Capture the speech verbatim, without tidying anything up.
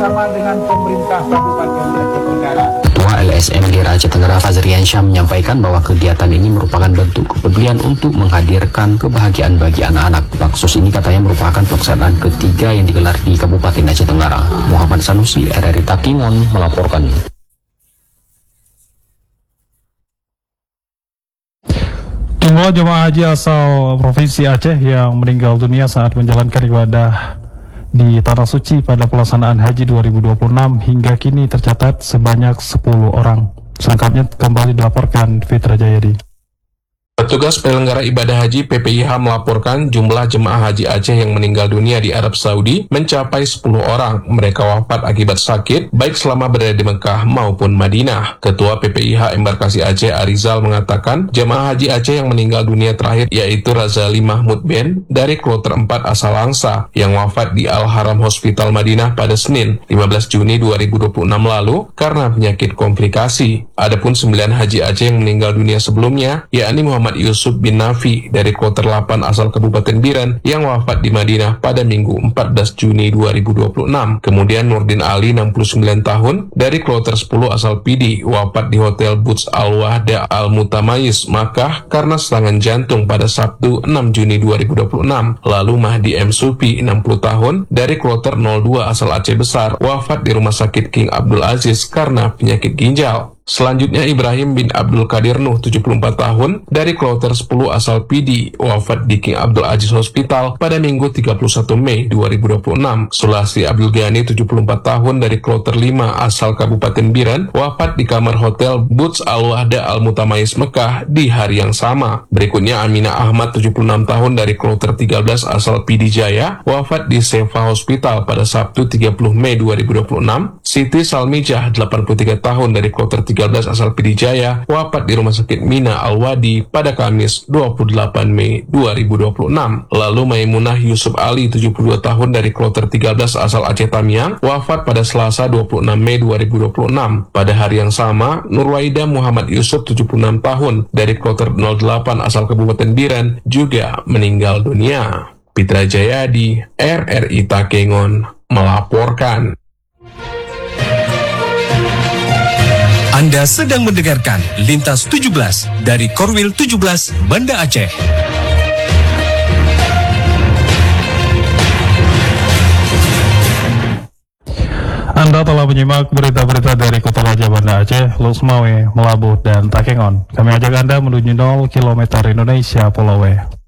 bersama dengan pemerintah Kabupaten Aceh Tenggara. Ketua L S M Daerah Aceh Tenggara Fazriansyah menyampaikan bahwa kegiatan ini merupakan bentuk kepedulian untuk menghadirkan kebahagiaan bagi anak-anak. Baksos ini katanya merupakan pelaksanaan ketiga yang digelar di Kabupaten Aceh Tenggara. Muhammad Sanusi, R R I Takengon melaporkan. Jumlah jemaah haji asal Provinsi Aceh yang meninggal dunia saat menjalankan ibadah di Tanah Suci pada pelaksanaan Haji dua ribu dua puluh enam hingga kini tercatat sebanyak sepuluh orang. Selengkapnya kembali dilaporkan Fitra Jayadi. Petugas penyelenggara ibadah haji P P I H melaporkan jumlah jemaah haji Aceh yang meninggal dunia di Arab Saudi mencapai sepuluh orang. Mereka wafat akibat sakit, baik selama berada di Mekah maupun Madinah. Ketua P P I H Embarkasi Aceh Arizal mengatakan jemaah haji Aceh yang meninggal dunia terakhir yaitu Razali Mahmud Ben dari kloter empat asal Langsa yang wafat di Al-Haram Hospital Madinah pada Senin lima belas Juni dua ribu dua puluh enam lalu karena penyakit komplikasi. Adapun sembilan haji Aceh yang meninggal dunia sebelumnya yakni Muhammad Muhammad Yusuf bin Nafi dari kloter delapan asal Kabupaten Biren yang wafat di Madinah pada Minggu empat belas Juni dua ribu dua puluh enam. Kemudian Nurdin Ali enam puluh sembilan tahun dari kloter sepuluh asal Pidi wafat di Hotel Burj Al Wahda Al Mutamayyiz Makkah karena serangan jantung pada Sabtu enam Juni dua ribu dua puluh enam. Lalu Mahdi M Supi enam puluh tahun dari kloter nol dua asal Aceh Besar wafat di Rumah Sakit King Abdul Aziz karena penyakit ginjal. Selanjutnya Ibrahim bin Abdul Qadir Nuh tujuh puluh empat tahun dari kloter sepuluh asal Pidi wafat di King Abdul Aziz Hospital pada Minggu tiga puluh satu Mei dua ribu dua puluh enam. Sulasi Abdul Ghani tujuh puluh empat tahun dari kloter lima asal Kabupaten Biren wafat di kamar Hotel Burj Al Wahda Al Mutamayyiz Mekah di hari yang sama. Berikutnya Aminah Ahmad tujuh puluh enam tahun dari kloter tiga belas asal Pidi Jaya wafat di Sefa Hospital pada Sabtu tiga puluh Mei dua ribu dua puluh enam. Siti Salmijah delapan puluh tiga tahun dari kloter tiga belas asal Pidi Jaya wafat di Rumah Sakit Mina Al-Wadi pada Kamis dua puluh delapan Mei dua ribu dua puluh enam. Lalu Maimunah Yusuf Ali tujuh puluh dua tahun dari kloter tiga belas asal Aceh Tamiang wafat pada Selasa dua puluh enam Mei dua ribu dua puluh enam. Pada hari yang sama, Nurwaida Muhammad Yusuf tujuh puluh enam tahun dari kloter nol delapan asal Kabupaten Biren juga meninggal dunia. Fitra Jayadi, R R I Takengon melaporkan. Anda sedang mendengarkan Lintas tujuh belas dari Korwil tujuh belas Banda Aceh. Anda telah menyimak berita-berita dari Kota Raja Banda Aceh, Lusmawe, Melabuh, dan Takengon. Kami ajak Anda menuju nol kilometer Indonesia Pulau W.